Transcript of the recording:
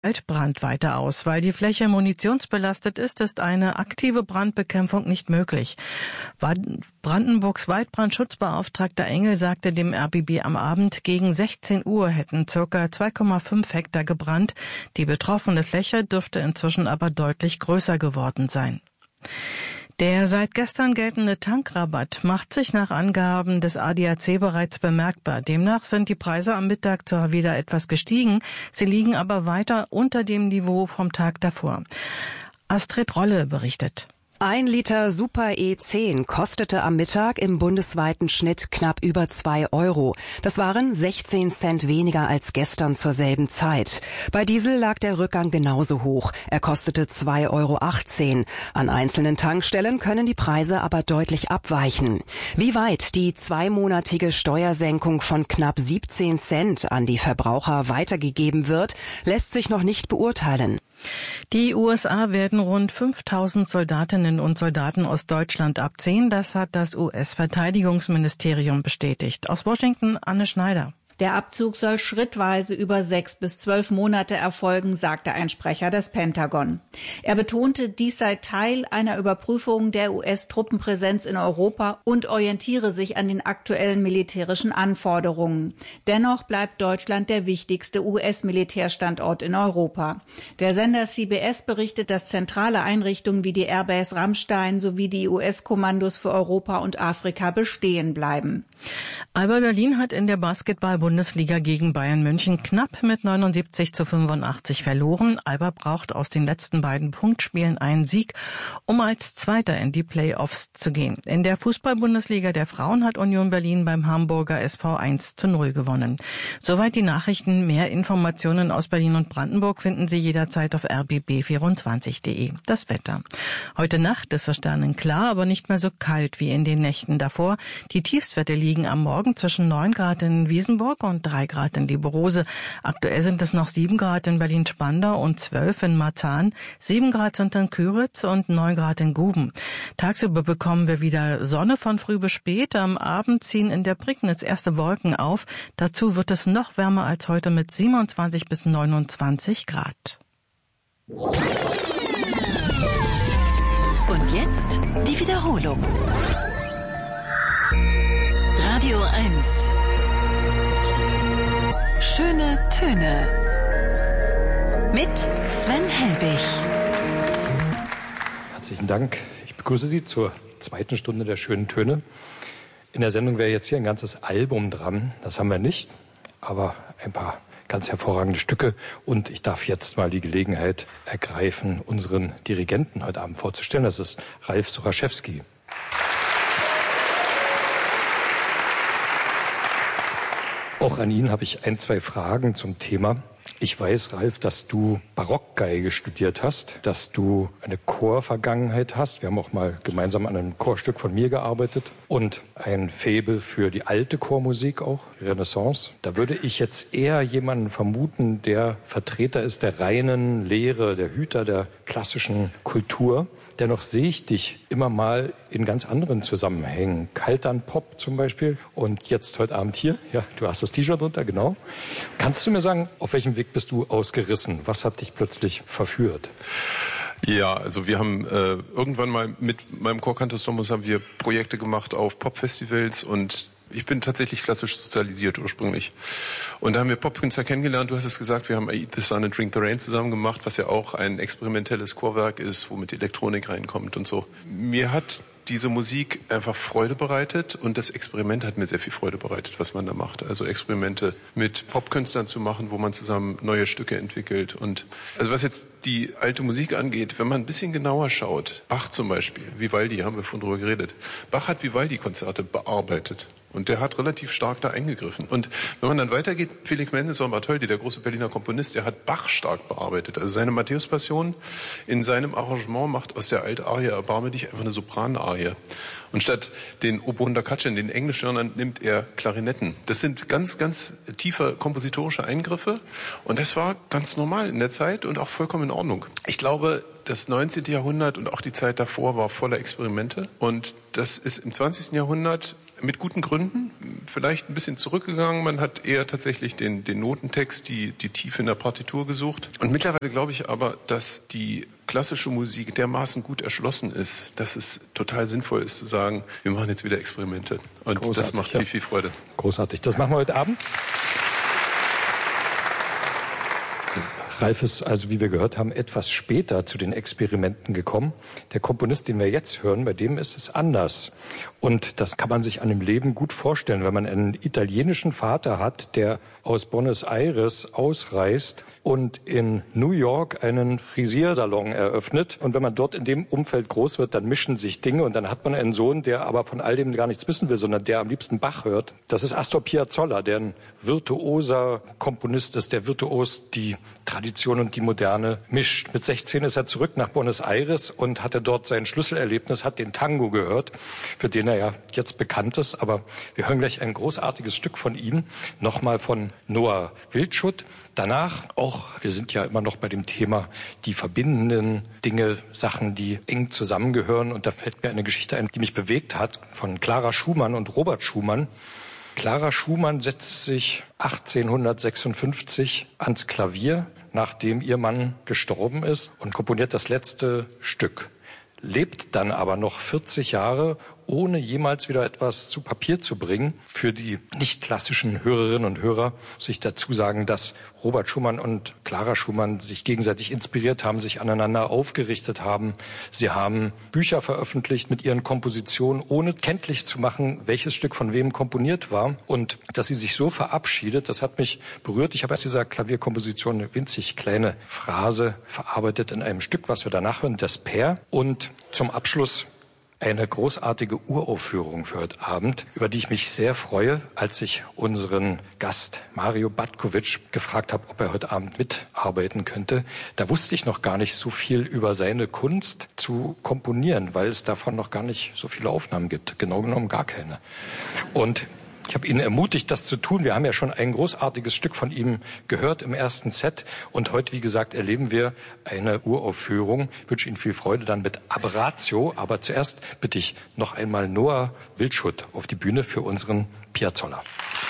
Waldbrand weiter aus. Weil die Fläche munitionsbelastet ist eine aktive Brandbekämpfung nicht möglich. Brandenburgs Waldbrandschutzbeauftragter Engel sagte dem RBB am Abend, gegen 16 Uhr hätten ca. 2,5 Hektar gebrannt. Die betroffene Fläche dürfte inzwischen aber deutlich größer geworden sein. Der seit gestern geltende Tankrabatt macht sich nach Angaben des ADAC bereits bemerkbar. Demnach sind die Preise am Mittag zwar wieder etwas gestiegen, sie liegen aber weiter unter dem Niveau vom Tag davor. Astrid Rolle berichtet. 1 Liter Super E10 kostete am Mittag im bundesweiten Schnitt knapp über 2 Euro. Das waren 16 Cent weniger als gestern zur selben Zeit. Bei Diesel lag der Rückgang genauso hoch. Er kostete 2,18 Euro. An einzelnen Tankstellen können die Preise aber deutlich abweichen. Wie weit die zweimonatige Steuersenkung von knapp 17 Cent an die Verbraucher weitergegeben wird, lässt sich noch nicht beurteilen. Die USA werden rund 5.000 Soldatinnen und Soldaten aus Deutschland abziehen. Das hat das US-Verteidigungsministerium bestätigt. Aus Washington, Anne Schneider. Der Abzug soll schrittweise über 6 bis 12 Monate erfolgen, sagte ein Sprecher des Pentagon. Er betonte, dies sei Teil einer Überprüfung der US-Truppenpräsenz in Europa und orientiere sich an den aktuellen militärischen Anforderungen. Dennoch bleibt Deutschland der wichtigste US-Militärstandort in Europa. Der Sender CBS berichtet, dass zentrale Einrichtungen wie die Airbase Ramstein sowie die US-Kommandos für Europa und Afrika bestehen bleiben. Alba Berlin hat in der Basketball-Bundesliga gegen Bayern München knapp mit 79:85 verloren. Alba braucht aus den letzten beiden Punktspielen einen Sieg, um als Zweiter in die Playoffs zu gehen. In der Fußball-Bundesliga der Frauen hat Union Berlin beim Hamburger SV 1:0 gewonnen. Soweit die Nachrichten. Mehr Informationen aus Berlin und Brandenburg finden Sie jederzeit auf rbb24.de. Das Wetter. Heute Nacht ist es sternenklar, aber nicht mehr so kalt wie in den Nächten davor. Die Tiefstwerte liegen am Morgen zwischen 9 Grad in Wiesenburg und 3 Grad in Lieberose. Aktuell sind es noch 7 Grad in Berlin-Spandau und 12 in Marzahn. 7 Grad sind in Küritz und 9 Grad in Guben. Tagsüber bekommen wir wieder Sonne von früh bis spät. Am Abend ziehen in der Prignitz erste Wolken auf. Dazu wird es noch wärmer als heute mit 27 bis 29 Grad. Und jetzt die Wiederholung. Radio 1. Schöne Töne. Mit Sven Helbig. Herzlichen Dank. Ich begrüße Sie zur zweiten Stunde der schönen Töne. In der Sendung wäre jetzt hier ein ganzes Album dran. Das haben wir nicht, aber ein paar ganz hervorragende Stücke. Und ich darf jetzt mal die Gelegenheit ergreifen, unseren Dirigenten heute Abend vorzustellen. Das ist Ralf Suraschewski. Auch an ihn habe ich 1, 2 Fragen zum Thema. Ich weiß, Ralf, dass du Barockgeige studiert hast, dass du eine Chorvergangenheit hast. Wir haben auch mal gemeinsam an einem Chorstück von mir gearbeitet und ein Faible für die alte Chormusik auch, Renaissance. Da würde ich jetzt eher jemanden vermuten, der Vertreter ist der reinen Lehre, der Hüter der klassischen Kultur. Dennoch sehe ich dich immer mal in ganz anderen Zusammenhängen. Kaltern Pop zum Beispiel und jetzt heute Abend hier. Ja, du hast das T-Shirt drunter, genau. Kannst du mir sagen, auf welchem Weg bist du ausgerissen? Was hat dich plötzlich verführt? Ja, also wir haben irgendwann mal mit meinem Chorkantor Domus haben wir Projekte gemacht auf Popfestivals und ich bin tatsächlich klassisch sozialisiert ursprünglich. Und da haben wir Popkünstler kennengelernt. Du hast es gesagt, wir haben I Eat the Sun and Drink the Rain zusammen gemacht, was ja auch ein experimentelles Chorwerk ist, womit die Elektronik reinkommt und so. Mir hat diese Musik einfach Freude bereitet und das Experiment hat mir sehr viel Freude bereitet, was man da macht. Also Experimente mit Popkünstlern zu machen, wo man zusammen neue Stücke entwickelt. Und also was jetzt die alte Musik angeht, wenn man ein bisschen genauer schaut, Bach zum Beispiel, Vivaldi, haben wir von drüber geredet. Bach hat Vivaldi-Konzerte bearbeitet. Und der hat relativ stark da eingegriffen. Und wenn man dann weitergeht, Felix Mendelssohn Bartholdy, der große Berliner Komponist, der hat Bach stark bearbeitet. Also seine Matthäus-Passion in seinem Arrangement macht aus der Altarie Erbarme dich einfach eine Sopranarie. Und statt den Oboe da Caccia, den Englischhörnern, nimmt er Klarinetten. Das sind ganz, ganz tiefe kompositorische Eingriffe. Und das war ganz normal in der Zeit und auch vollkommen in Ordnung. Ich glaube, das 19. Jahrhundert und auch die Zeit davor war voller Experimente. Und das ist im 20. Jahrhundert mit guten Gründen, vielleicht ein bisschen zurückgegangen. Man hat eher tatsächlich den Notentext, die Tiefe in der Partitur gesucht. Und mittlerweile glaube ich aber, dass die klassische Musik dermaßen gut erschlossen ist, dass es total sinnvoll ist zu sagen, wir machen jetzt wieder Experimente. Und großartig, das macht viel, viel Freude. Großartig. Das machen wir heute Abend. Ralf ist also, wie wir gehört haben, etwas später zu den Experimenten gekommen. Der Komponist, den wir jetzt hören, bei dem ist es anders. Und das kann man sich an dem Leben gut vorstellen, wenn man einen italienischen Vater hat, der aus Buenos Aires ausreist und in New York einen Frisiersalon eröffnet. Und wenn man dort in dem Umfeld groß wird, dann mischen sich Dinge und dann hat man einen Sohn, der aber von all dem gar nichts wissen will, sondern der am liebsten Bach hört. Das ist Astor Piazzolla, der ein virtuoser Komponist ist, der virtuos die Tradition und die Moderne mischt. Mit 16 ist er zurück nach Buenos Aires und hatte dort sein Schlüsselerlebnis, hat den Tango gehört, für den er ja jetzt bekannt ist. Aber wir hören gleich ein großartiges Stück von ihm, nochmal von Noah Wildschut. Danach auch, wir sind ja immer noch bei dem Thema, die verbindenden Dinge, Sachen, die eng zusammengehören. Und da fällt mir eine Geschichte ein, die mich bewegt hat, von Clara Schumann und Robert Schumann. Clara Schumann setzt sich 1856 ans Klavier, nachdem ihr Mann gestorben ist, und komponiert das letzte Stück. Lebt dann aber noch 40 Jahre, ohne jemals wieder etwas zu Papier zu bringen. Für die nicht klassischen Hörerinnen und Hörer muss ich dazu sagen, dass Robert Schumann und Clara Schumann sich gegenseitig inspiriert haben, sich aneinander aufgerichtet haben. Sie haben Bücher veröffentlicht mit ihren Kompositionen, ohne kenntlich zu machen, welches Stück von wem komponiert war. Und dass sie sich so verabschiedet, das hat mich berührt. Ich habe aus dieser Klavierkomposition eine winzig kleine Phrase verarbeitet in einem Stück, was wir danach hören, das Pair. Und zum Abschluss eine großartige Uraufführung für heute Abend, über die ich mich sehr freue, als ich unseren Gast Mario Batkovic gefragt habe, ob er heute Abend mitarbeiten könnte. Da wusste ich noch gar nicht so viel über seine Kunst zu komponieren, weil es davon noch gar nicht so viele Aufnahmen gibt. Genau genommen gar keine. Und ich habe ihn ermutigt, das zu tun. Wir haben ja schon ein großartiges Stück von ihm gehört im ersten Set. Und heute, wie gesagt, erleben wir eine Uraufführung. Ich wünsche Ihnen viel Freude dann mit Aberratio. Aber zuerst bitte ich noch einmal Noah Wildschut auf die Bühne für unseren Piazzolla.